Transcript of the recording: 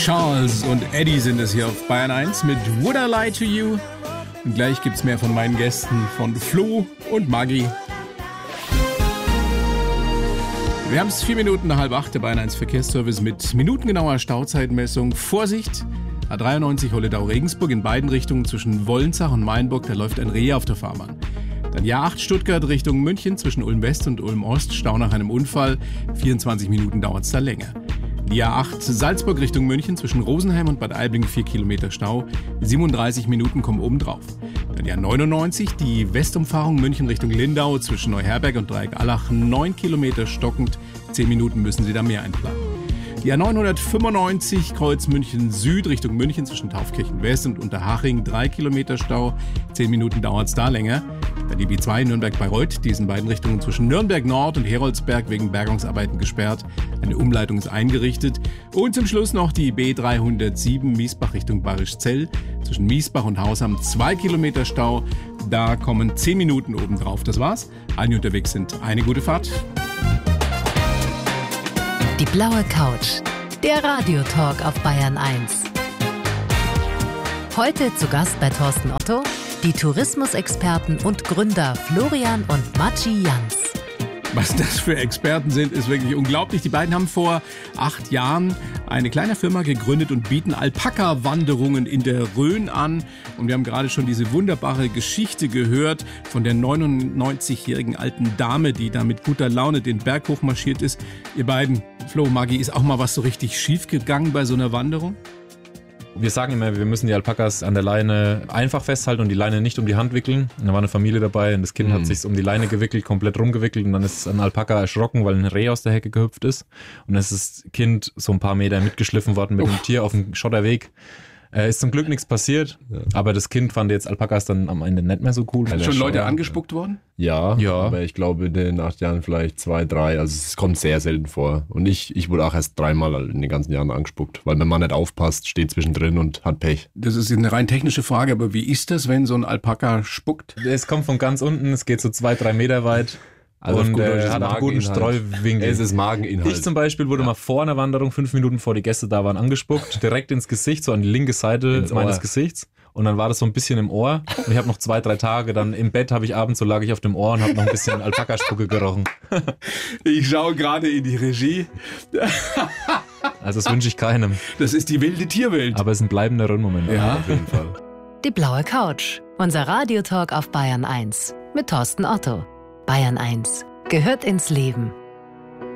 Charles und Eddie sind es hier auf Bayern 1 mit Would I Lie to You? Und gleich gibt's mehr von meinen Gästen, von Flo und Maggi. Wir haben es 4 Minuten nach 7:30, der Bayern 1 Verkehrsservice mit minutengenauer Stauzeitmessung. Vorsicht! A93 Holledau-Regensburg in beiden Richtungen zwischen Wollensach und Mainburg, da läuft ein Reh auf der Fahrbahn. Dann A8 Stuttgart Richtung München zwischen Ulm-West und Ulm-Ost, Stau nach einem Unfall, 24 Minuten dauert es da länger. Die A8 Salzburg Richtung München zwischen Rosenheim und Bad Aibling 4 Kilometer Stau, 37 Minuten kommen oben drauf. Dann die A99, die Westumfahrung München Richtung Lindau zwischen Neuherberg und Dreieck-Allach, 9 Kilometer stockend, 10 Minuten müssen Sie da mehr einplanen. Die A995 Kreuz München Süd Richtung München zwischen Taufkirchen West und Unterhaching, 3 Kilometer Stau, 10 Minuten dauert es da länger. Dann die B2 Nürnberg-Bayreuth, die ist in beiden Richtungen zwischen Nürnberg Nord und Heroldsberg wegen Bergungsarbeiten gesperrt. Eine Umleitung ist eingerichtet. Und zum Schluss noch die B307 Miesbach Richtung Bayerischzell zwischen Miesbach und Hausham, 2 Kilometer Stau. Da kommen 10 Minuten obendrauf. Das war's. Alle, die unterwegs sind, eine gute Fahrt. Die blaue Couch, der Radiotalk auf Bayern 1. Heute zu Gast bei Thorsten Otto, die Tourismusexperten und Gründer Florian und Matschi Jans. Was das für Experten sind, ist wirklich unglaublich. Die beiden haben vor 8 Jahren eine kleine Firma gegründet und bieten Alpaka-Wanderungen in der Rhön an. Und wir haben gerade schon diese wunderbare Geschichte gehört von der 99-jährigen alten Dame, die da mit guter Laune den Berg hochmarschiert ist. Ihr beiden, Flo, Maggi, ist auch mal was so richtig schief gegangen bei so einer Wanderung? Wir sagen immer, wir müssen die Alpakas an der Leine einfach festhalten und die Leine nicht um die Hand wickeln. Da war eine Familie dabei und das Kind hat sich um die Leine gewickelt, komplett rumgewickelt und dann ist ein Alpaka erschrocken, weil ein Reh aus der Hecke gehüpft ist. Und dann ist das Kind so ein paar Meter mitgeschliffen worden mit dem Tier auf dem Schotterweg. Ist zum Glück nichts passiert, aber das Kind fand jetzt Alpakas dann am Ende nicht mehr so cool. Sind schon Leute angespuckt worden? Ja, aber ich glaube in den 8 Jahren vielleicht 2, 3, also es kommt sehr selten vor. Und ich wurde auch erst 3-mal in den ganzen Jahren angespuckt, weil wenn man nicht aufpasst, steht zwischendrin und hat Pech. Das ist eine rein technische Frage, aber wie ist das, wenn so ein Alpaka spuckt? Es kommt von ganz unten, es geht so 2, 3 Meter weit. Also und hat einen guten Streuwinkel. Es ist Mageninhalt. Ich zum Beispiel wurde mal vor einer Wanderung, 5 Minuten vor die Gäste da waren, angespuckt, direkt ins Gesicht, so an die linke Seite meines Gesichts. Und dann war das so ein bisschen im Ohr. Und ich habe noch 2, 3 Tage dann im Bett, habe ich abends, so lag ich auf dem Ohr und habe noch ein bisschen Alpakaspucke gerochen. Ich schaue gerade in die Regie. Also das wünsche ich keinem. Das ist die wilde Tierwelt. Aber es ist ein bleibender Moment. Ja, auf jeden Fall. Die blaue Couch, unser Radiotalk auf Bayern 1 mit Thorsten Otto. Bayern 1 gehört ins Leben.